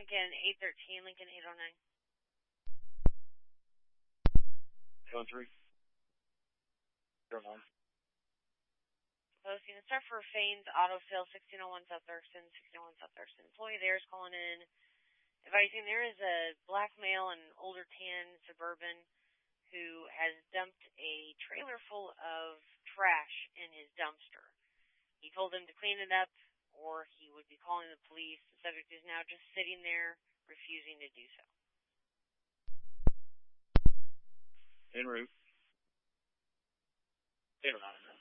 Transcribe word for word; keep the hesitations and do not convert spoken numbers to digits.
Lincoln eight thirteen, Lincoln eight oh nine. Country. Zero nine. Posting. Start for Fane's Auto Sales, sixteen oh one South Thurston, sixteen oh one South Thurston. Employee there is calling in, advising there is a black male in an older tan Suburban who has dumped a trailer full of trash in his dumpster. He told them to clean it up or he would be calling the police. The subject is now just sitting there, refusing to do so. En route. eight oh nine.